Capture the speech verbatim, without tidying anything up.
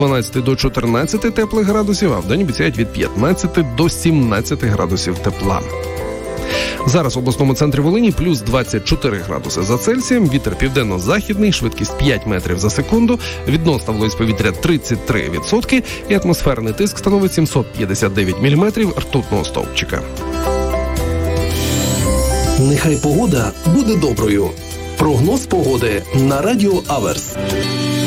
дванадцять до чотирнадцяти теплих градусів, а вдень обіцяють від п'ятнадцяти до сімнадцяти градусів тепла. Зараз в обласному центрі Волині плюс двадцять чотири градуси за Цельсієм, вітер південно-західний, швидкість п'ять метрів за секунду, відносна вологість повітря тридцять три відсотки і атмосферний тиск становить сімсот п'ятдесят дев'ять міліметрів ртутного стовпчика. Нехай погода буде доброю. Прогноз погоди на Радіо Аверс.